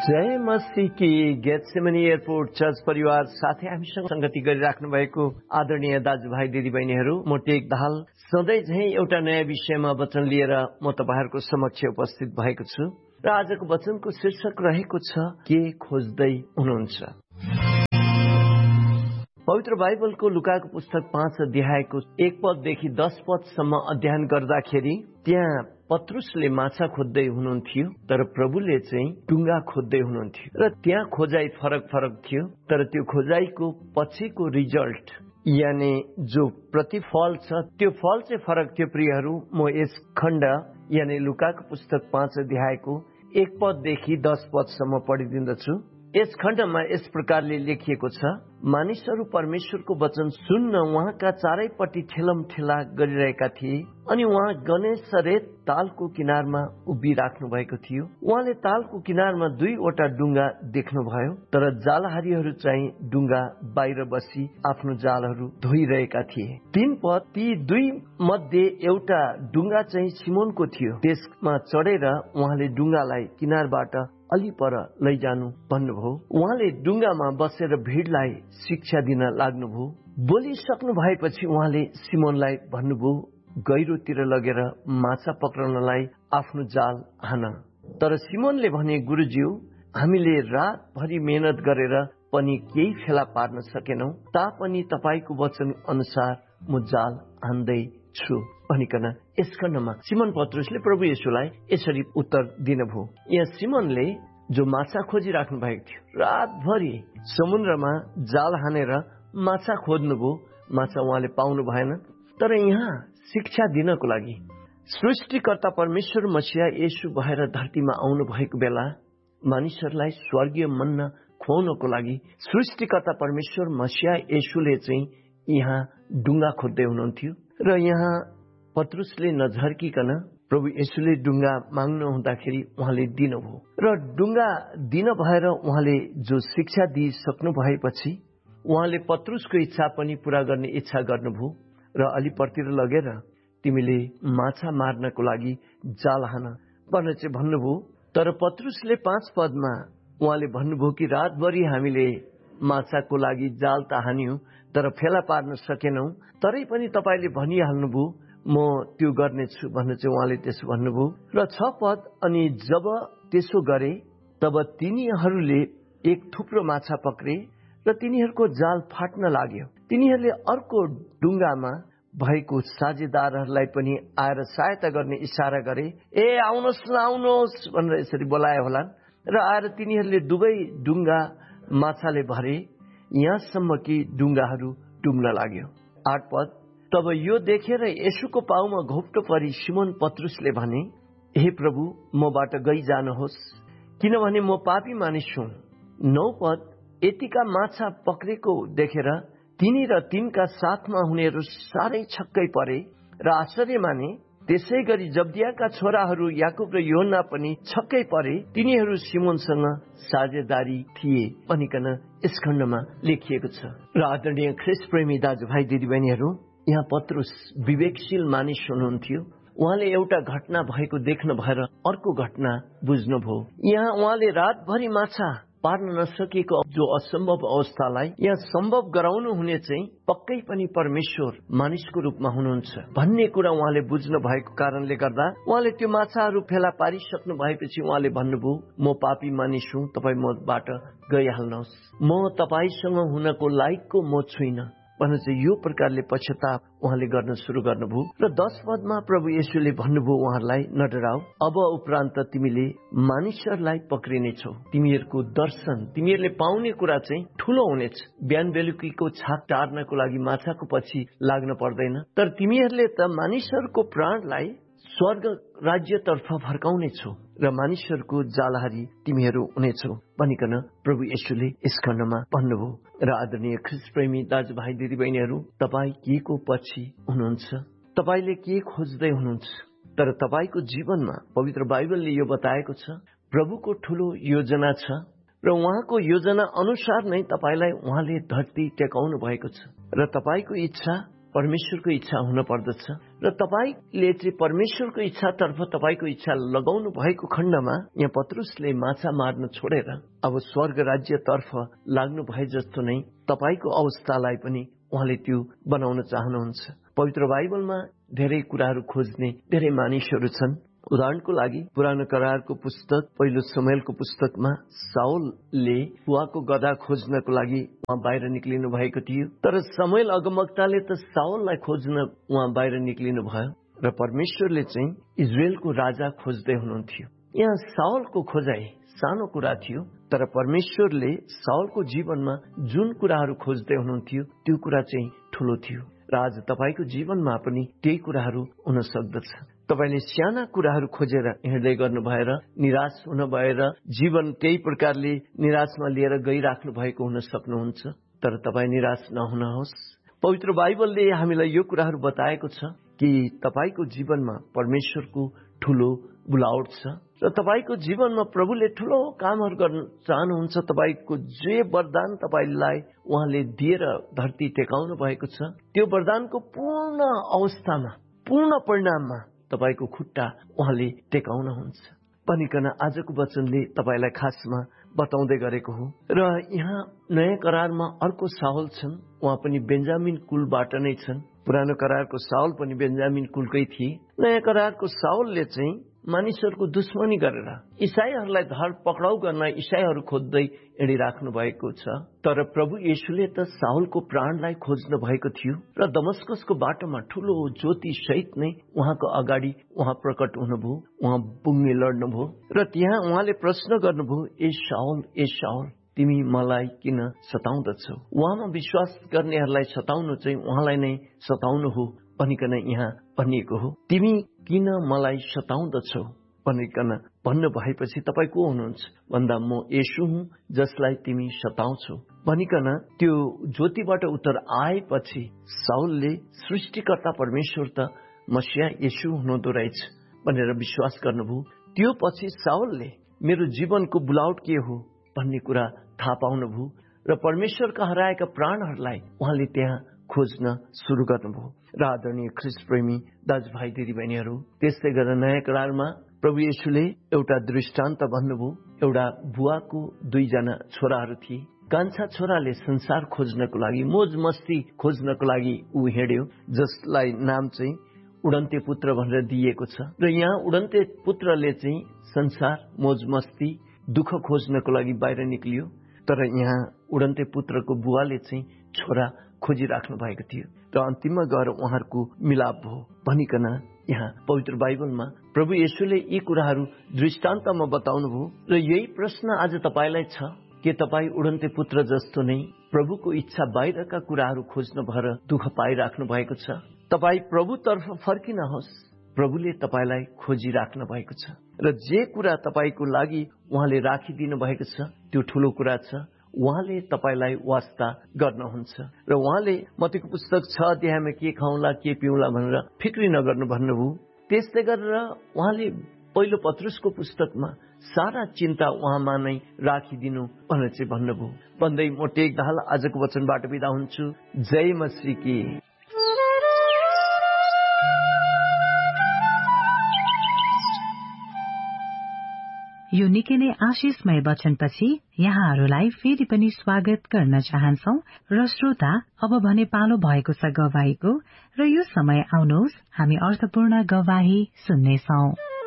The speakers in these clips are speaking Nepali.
जय मसीह की गेत्सेमनी एयरपोर्ट चर्च परिवार साथै हामीसँग संगति गरिराख्नु भएको आदरणीय दाजुभाइ दिदीबहिनीहरू, म टेक दाहाल सधैँ झै एउटा नयाँ विषयमा वचन लिएर म तपाईहरुको समक्ष उपस्थित भएको छु र आजको वचनको शीर्षक रहेको छ के खोज्दै हुनुहुन्छ। पवित्र बाइबलको लुकाको पुस्तक 5 अध्यायको 1 पददेखि 10 पदसम्म अध्ययन गर्दाखेरि त्यहाँ पत्रुसले माछा खोज्दै हुनुहुन्थ्यो तर प्रभुले चाहिँ डुङ्गा खोज्दै हुनुहुन्थ्यो र त्यहाँ खोजाइ फरक फरक थियो। तर त्यो खोजाइको पछिको रिजल्ट यानी जो प्रतिफल छ त्यो फल चाहिँ फरक थियो। प्रियहरू, म यस खण्ड यानी लुकाको पुस्तक 5 अध्यायको 1 पददेखि 10 पदसम्म पढिदिन्दछु। यस खण्डमा यस प्रकारले लेखिएको छ, मानिसहरू परमेश्वरको वचन सुन्न उहाँका चारैपट्टि ठेलमठेला गरिरहेका थिए अनि उहाँ गनेसरेत तालको किनारमा उभिराख्नु भएको थियो। उहाँले तालको किनारमा 2वटा डुङ्गा देख्नुभयो तर जालहारीहरू चाहिँ डुङ्गा बाहिर बसी आफ्नो जालहरू धोइरहेका थिए। 3 पद, ती 2 मध्ये एउटा डुङ्गा चाहिँ सिमोनको थियो। त्यसमा चढेर उहाँले डुङ्गालाई किनारबाट अलि पर लैजानु भन्नुभयो। उहाँले डुङ्गामा बसेर भिडलाई शिक्षा दिन लाग्नुभयो। बोलिसक्नु भएपछि उहाँले सिमोनलाई भन्नुभयो, गहिरोतिर लगेर माछा पक्रनलाई आफ्नो जाल हान। तर सिमोनले भने, गुरुज्यू, हामीले रातभरि मेहनत गरेर पनि केही फेला पार्न सकेनौं, तापनि तपाईको वचन अनुसार म जाल हान्दै छु भनिकन यस खण्डमा सिमोन पत्रुसले प्रभु येशूलाई यसरी उत्तर दिनुभयो। यहाँ सिमोनले जो माछा खोजिराख्नु भएको थियो, रातभरि समुद्रमा जाल हानेर माछा खोज्नुभयो, माछा उहाँले पाउनु भएन। तर यहाँ शिक्षा दिनको लागि सृष्टिकर्ता परमेश्वर मसीहा येशू भएर धरतीमा आउनु भएको बेला मानिसहरूलाई स्वर्गीय मन्ना खुवाउनको लागि सृष्टिकर्ता परमेश्वर मसीहा येशूले चाहिँ यहाँ डुङ्गा खोज्दै हुनुहुन्थ्यो र यहाँ पत्रुसले नझर्किकन प्रभु येशूले डुङ्गा माग्नु हुँदाखेरि उहाँले दिनुभयो र डुङ्गा दिन भएर उहाँले जो शिक्षा दिइसक्नु भएपछि उहाँले पत्रुसको इच्छा पनि पूरा गर्ने इच्छा गर्नुभयो र अलिपरतिर लगेर तिमीले माछा मार्नको लागि जाल हान भनेर चाहिँ भन्नुभयो। तर पत्रुसले 5 पदमा उहाँले भन्नुभयो कि रातभरि हामीले माछाको लागि जाल त हान्यौं तर फेला पार्न सकेनौं, तरै पनि तपाईले भनिहाल्नुभयो म त्यो गर्नेछु भनेर चाहिँ उहाँले त्यसो भन्नुभयो। र 6 पद, अनि जब त्यसो गरे तब तिनीहरूले एक थुप्रो माछा पक्रे र तिनीहरूको जाल फाट्न लाग्यो। तिनीहरूले अर्को डुङ्गामा भएको साझेदारहरूलाई पनि आएर सहायता गर्ने इशारा गरे, ए आउनुहोस् न आउनुहोस् भनेर यसरी बोलाए होलान् र आएर तिनीहरूले दुवै डुङ्गा माछाले भरे यहाँसम्म कि डुङ्गाहरू डुब्न लाग्यो। 8 पद, तब यो देखेर येशूको पाउमा घोप्टो परी सिमोन पत्रुसले भने, हे प्रभु, मबाट गइजानुहोस् किनभने म पापी मानिस हुँ। 9 पद, यतिका माछा पक्रेको देखेर तिनी र तिनका साथमा हुनेहरू साह्रै छक्कै परे र आश्चर्य माने। त्यसै गरी जब्दियाका छोराहरू याकुब र योहन्ना पनि छक्कै परे, तिनीहरू सिमोनसँग साझेदारी थिए भनिकन यस खण्डमा लेखिएको छ। र आदरणीय ख्रीष्ट प्रेमी दाजुभाइ दिदीबहिनीहरू, यहाँ पत्रुस विवेकशील मानिस हुनुहुन्थ्यो। उहाँले एउटा घटना भएको देख्न भएर अर्को घटना बुझ्नुभयो। यहाँ उहाँले रातभरि माछा पार्न नसकेको जो असम्भव अवस्थालाई यहाँ सम्भव गराउनु हुने चाहिँ पक्कै पनि परमेश्वर मानिसको रूपमा हुनुहुन्छ भन्ने कुरा उहाँले बुझ्नु भएको कारणले गर्दा उहाँले त्यो माछाहरू फेला पारिसक्नु भएपछि उहाँले भन्नुभयो, म पापी मानिस हुँ, तपाईँ मबाट गइहाल्नुहोस्, म तपाईसँग हुनको लायकको म छुइनँ भनेर चाहिँ यो प्रकारले पश्चाताप उहाँले गर्न सुरु गर्नुभयो। र 10 पदमा प्रभु येशूले भन्नुभयो उहाँहरूलाई, नडराऊ, अब उपरान्त तिमीले मानिसहरूलाई पक्रिनेछौ। तिमीहरूको दर्शन, तिमीहरूले पाउने कुरा चाहिँ ठूलो हुनेछ। बिहान बेलुकीको छाक टार्नको लागि माछाको पछि लाग्न पर्दैन, तर तिमीहरूले त मानिसहरूको प्राणलाई स्वर्ग राज्यतर्फ फर्काउनेछौ र मानिसहरूको जालहारी तिमीहरू हुनेछौ भनिकन प्रभु येशूले यस खण्डमा भन्नुभयो। र आदरणीय ख्रीष्ट प्रेमी दाजुभाइ दिदीबहिनीहरू, तपाईँ के को पछि हुनुहुन्छ? तपाईले के खोज्दै हुनुहुन्छ? तर तपाईको जीवनमा पवित्र बाइबलले यो बताएको छ, प्रभुको ठूलो योजना छ र उहाँको योजना अनुसार नै तपाईलाई उहाँले धरती टेकाउनु भएको छ र तपाईको इच्छा परमेश्वरको इच्छा हुन पर्दछ र तपाईले चाहिँ परमेश्वरको इच्छातर्फ तपाईको इच्छा लगाउनु भएको खण्डमा यहाँ पत्रुसले माछा मार्न छोडेर अब स्वर्ग राज्यतर्फ लाग्नु भए जस्तो नै तपाईको अवस्थालाई पनि उहाँले त्यो बनाउन चाहनुहुन्छ। पवित्र बाइबलमा धेरै कुराहरू खोज्ने धेरै मानिसहरू छन्। उदाहरणको लागि पुरानो करारको पुस्तक पहिलो समुएलको पुस्तकमा साउलले फुवाको गधा खोज्नको लागि उहाँ बाहिर निक्लिनु भएको थियो, तर समुएल अगमवक्ताले त साउललाई खोज्न उहाँ बाहिर निक्लिनु भयो र परमेश्वरले चाहिँ इजरायलको राजा खोज्दै हुनुहुन्थ्यो। यहाँ साउलको खोजाइ सानो कुरा थियो, तर परमेश्वरले साउलको जीवनमा जुन कुराहरू खोज्दै हुनुहुन्थ्यो त्यो कुरा चाहिँ ठूलो थियो र आज तपाईको जीवनमा पनि त्यही कुराहरू हुन सक्दछ। तपाईले साना कुराहरू खोजेर हिँड्दै गर्नु भएर निराश हुन भएर जीवन त्यही प्रकारले निराशमा लिएर गइराख्नु भएको हुन सक्नुहुन्छ, तर तपाई निराश नहुनुहोस्। पवित्र बाइबलले हामीलाई यो कुराहरू बताएको छ कि तपाईको जीवनमा परमेश्वरको ठूलो बुलावट छ र तपाईको जीवनमा प्रभुले ठूलो कामहरू गर्न चाहनुहुन्छ। तपाईको जे वरदान तपाईलाई उहाँले दिएर धरती टेकाउनु भएको छ त्यो वरदानको पूर्ण अवस्थामा पूर्ण परिणाममा तपाईको खुट्टा उहाँले टेकाउनुहुन्छ भनिकन आजको वचनले तपाईलाई खासमा बताउँदै गरेको हो। र यहाँ नयाँ करारमा अर्को साउल छन्, उहाँ पनि बेन्जामिन कुलबाट नै छन्। पुरानो करारको साउल पनि बेन्जामिन कुलकै थिए। नयाँ करारको साउलले चाहिँ मानिसहरूको दुश्मनी गरेर इसाईहरूलाई धर पक्राउ गर्न इसाईहरू खोज्दै हिँडिराख्नु भएको छ, तर प्रभु येशूले त साउलको प्राणलाई खोज्नु भएको थियो र दमस्कसको बाटोमा ठूलो ज्योति सहित नै उहाँको अगाडि उहाँ प्रकट हुनुभयो, उहाँ बुङ्गे लड्नुभयो र त्यहाँ उहाँले प्रश्न गर्नुभयो, ए साउल तिमी मलाई किन सताउँदछौ? उहाँमा विश्वास गर्नेहरूलाई सताउनु चाहिँ उहाँलाई नै सताउनु हो भनिकन यहाँ भनिएको हो। तिमी किन मलाई सताउँदछौ भनिकन भन्नु भएपछि तपाईँ को हुनुहुन्छ भन्दा म येशू हुँ जसलाई तिमी सताउँछौ भनिकन त्यो ज्योतिबाट उत्तर आएपछि साउलले सृष्टिकर्ता परमेश्वर त मसिया येशू हुनुहुँदो रहेछ भनेर विश्वास गर्नुभयो। त्यो पछि साउलले मेरो जीवनको बुलावट के हो भन्ने कुरा थाहा पाउनुभयो र परमेश्वरका हराएका प्राणहरूलाई उहाँले त्यहाँ खोज्न सुरु गर्नुभयो। र आदरणीय ख्रीष्ट प्रेमी दाजुभाइ दिदीबहिनीहरू, त्यस्तै गरेर नयाँ करारमा प्रभु येशूले एउटा दृष्टान्त भन्नुभयो। एउटा बुवाको दुईजना छोराहरू थिए। कान्छा छोराले संसार खोज्नको लागि मोज मस्ती खोज्नको लागि ऊ हिँड्यो, जसलाई नाम चाहिँ उडन्ते पुत्र भनेर दिइएको छ। र यहाँ उडन्ते पुत्रले चाहिँ संसार मोज मस्ती दुःख खोज्नको लागि बाहिर निक्लियो, तर यहाँ उडन्ते पुत्रको बुवाले चाहिँ छोरा खोजिराख्नु भएको थियो र अन्तिममा गएर उहाँहरूको मिलाप भयो भनिकन यहाँ पवित्र बाइबलमा प्रभु येशूले यी कुराहरू दृष्टान्तमा बताउनुभयो। र यही प्रश्न आज तपाईलाई छ, के तपाईँ उडन्ते पुत्र जस्तो नै प्रभुको इच्छा बाहिरका कुराहरू खोज्न भएर दुःख पाइराख्नु भएको छ? तपाईँ प्रभुतर्फ फर्किनुहोस्, प्रभुले तपाईलाई खोजिराख्नु भएको छ र जे कुरा तपाईको लागि उहाँले राखिदिनु भएको छ त्यो ठूलो कुरा छ। उहाँले तपाईलाई वास्ता गर्नुहुन्छ र उहाँले मत्तीको पुस्तक 6 अध्यायमा के खाउँला के पिउँला भनेर फिक्री नगर्नु भन्नुभयो। त्यस्तै गरेर उहाँले पहिलो पत्रुसको पुस्तकमा सारा चिन्ता उहाँमा नै राखिदिनु भनेर चाहिँ भन्नुभयो। भन्दै म टेकदाल आजको वचनबाट बिदा हुन्छु। जय मसीह की। यो निकै नै आशिषमय वचनपछि यहाँहरूलाई फेरि पनि स्वागत गर्न चाहन्छौ र श्रोता, अब भने पालो भएको छ गवाहीको र यो समय आउनुहोस् हामी अर्थपूर्ण गवाही सुन्नेछौ।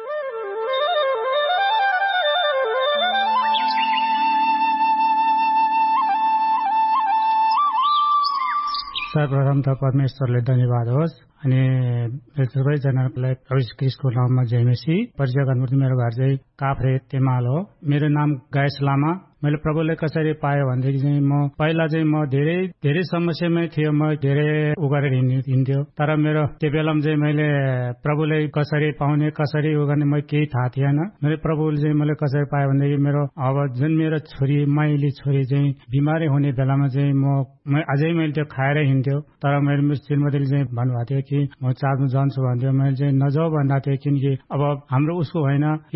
सर्वप्रथम त परमेश्वरले धन्यवाद होस् अनि सबैजनालाई प्रभु ख्रीष्टको नाममा जय मसीह। परिचय गर्नुपर्दा मेरो घर चाहिँ काभ्रे तेमाल हो। मेरो नाम गायस लामा। मैले प्रभुले कसरी पायो भनेदेखि चाहिँ म पहिला चाहिँ म धेरै समस्यामै थियो, म धेरै उगारेर हिँड्थ्यो, तर मेरो त्यो बेलामा चाहिँ मैले प्रभुले कसरी पाउने कसरी उगार्ने मैले केही थाहा थिएन। मैले प्रभुले चाहिँ मैले कसरी पाएँ भनेदेखि मेरो अब जुन मेरो छोरी माइली छोरी चाहिँ बिमारी हुने बेलामा चाहिँ म अझै मैले त्यो खाएर हिँड्थ्यो, तर मेरो श्रीमतीले चाहिँ भन्नुभएको थियो कि म चार्जमा जान्छु भन्थ्यो। मैले चाहिँ नजाऊ भन्दा थियो, किनकि अब हाम्रो उसको होइन, यो विदेशी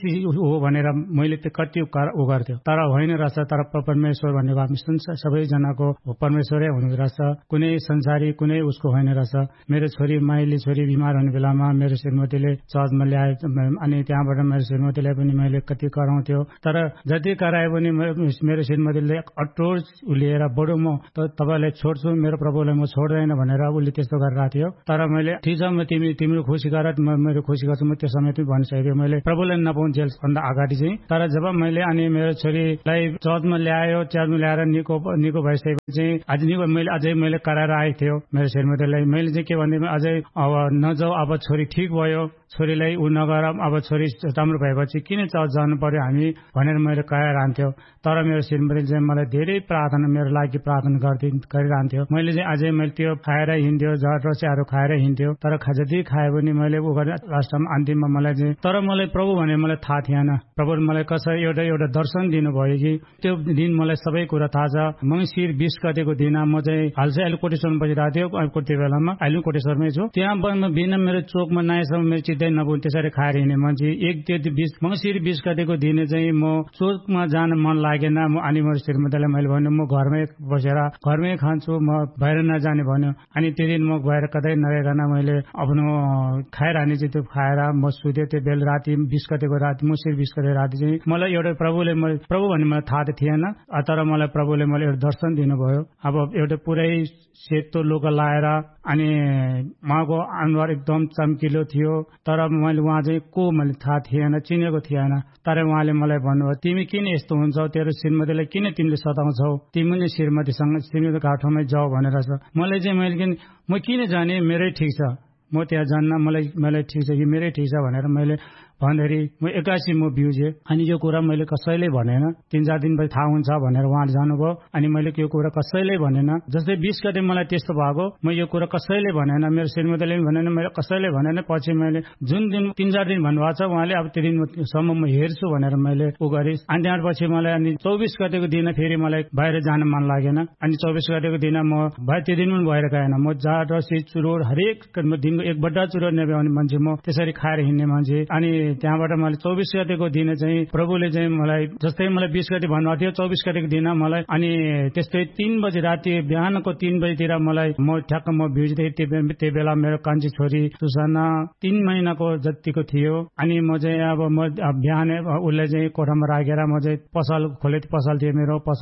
खुसी हो भनेर मैले त्यो कति उ गर्थ्यो, तर होइन रहेछ। तर परमेश्वर भनेको हामी सुन्छ सबैजनाको परमेश्वरै हुनु रहेछ, कुनै संसारी कुनै उसको होइन रहेछ। मेरो छोरी माइली छोरी बिमार हुने बेलामा मेरो श्रीमतीले चर्चमा ल्याए अनि त्यहाँबाट मेरो श्रीमतीलाई पनि मैले कति कराउँथ्यो, तर जति कराए पनि मेरो श्रीमतीले अटोट लिएर बडो म तपाईँलाई छोड्छु, मेरो प्रभुलाई म छोड्दैन भनेर उसले त्यस्तो गरिरहेको थियो। तर मैले ठिक छ म तिम्रो खुसी गर, मेरो खुसी गर्छु, म त्यो समय पनि भनिसकेको मैले प्रभुलाई नपाउन्जेलभन्दा अगाडि चाहिँ। तर जब मैले अनि मेरो छोरीलाई चर्चमा ल्याएर निको भइसकेपछि चाहिँ आज निको मैले कराएर आएको थियो मेरो श्रीमतीलाई। मैले चाहिँ के भन्दै अझै अब नजाऊ, अब छोरी ठिक भयो, छोरीलाई उ नगर, अब छोरी राम्रो भएपछि किन चर्च जानु पर्यो हामी भनेर मैले कराइरहन्थ्यो। तर मेरो श्रीमतीले चाहिँ मलाई धेरै प्रार्थना मेरो लागि प्रार्थना गरिरहन्थ्यो। मैले चाहिँ अझै मैले त्यो खाएर हिँड्थ्यो, रसियाहरू खाएर हिँड्थ्यो, तर जति खायो भने मैले उ गरेँ। लास्टमा अन्तिममा मलाई चाहिँ तर मलाई प्रभु भने मलाई थाहा थिएन। प्रभुले मलाई कसरी एउटा दर्शन दिनुभयो कि त्यो दिन मलाई सबै कुरा थाहा छ। मङ्सिर 20 गतेको दिन म चाहिँ हाल चाहिँ अहिले कोटेश्वरमा बसिरहेको थियो, त्यो बेलामा अहिले कोटेश्वरमै छु। त्यहाँ बिना मेरो चोकमा नआएसम्म मेरो चित्तै नपुग्ने त्यसरी खाएर हिँड्ने मान्छे। मङ्सिर 20 गतेको दिन चाहिँ म चोकमा जान मन लागेन। अनि मेरो श्रीमतीलाई मैले भन्यो म घरमै बसेर घरमै खान्छु, म बाहिर नजाने भन्यो। अनि त्यो दिन म बाहिर कतै नगइकन मैले आफ्नो खाइरहने चाहिँ त्यो खाएर म सुत्यो। त्यो बेल राति 20 गतेको राति मङ्सिर 20 गतेको राति चाहिँ मलाई एउटा प्रभु भन्ने मलाई थाहा त थिएन, तर मलाई प्रभुले मैले एउटा दर्शन दिनुभयो। अब एउटा पुरै सेतो लुगा लाएर अनि उहाँको अनुहार एकदम चम्किलो थियो, तर मैले उहाँ चाहिँ को मैले थाहा थिएन, चिनेको थिएन। तर उहाँले मलाई भन्नुभयो तिमी किन यस्तो हुन्छौ, तेरो श्रीमतीलाई किन तिमीले सताउँछौ, तिमी पनि श्रीमतीको गाउँठाउँमै जाऊ भनेर। मैले म किन जाने, मेरै ठिक छ, म त्यहाँ जान्न, मलाई ठिक छ कि मेरै ठिक छ भनेर मैले भन्दाखेरि म 81 म बिउजे। अनि यो कुरा मैले कसैले भनेन, 3-4 दिनपछि थाहा हुन्छ भनेर उहाँले जानुभयो। अनि मैले यो कुरा कसैले भनेन। जस्तै 20 गते मलाई त्यस्तो भएको, म यो कुरा कसैले भनेन, मेरो श्रीमतीले पनि भनेन, मैले कसैले भनेन। पछि मैले जुन दिन 3-4 दिन भन्नुभएको छ उहाँले अब त्यो दिनसम्म म हेर्छु भनेर मैले उ गरेँ। अनि त्यहाँपछि मलाई अनि 24 गतेको दिन फेरि मलाई बाहिर जान मन लागेन। अनि 24 गतेको दिन म त्यो दिन पनि बाहिर गएन। म जाँड रसी चुरोट हरेक दिनको एक बड्डा चुरोट नभ्याउने मान्छे, म त्यसरी खाएर हिँड्ने मान्छे। अनि त्यहाँबाट मैले 24 गतेको दिन चाहिँ प्रभुले चाहिँ मलाई जस्तै मलाई 20 गते भन्नुभएको थियो, 24 गतेको दिन मलाई अनि त्यस्तै 3 बजे राति बिहानको 3 बजेतिर मलाई म ठ्याक्क म भिज्दै। त्यो बेला मेरो कान्छी छोरी सुसाना 3 महिनाको जतिको थियो। अनि म चाहिँ अब म बिहान उसलाई चाहिँ कोठामा राखेर म चाहिँ पसल थियो, मेरो पसल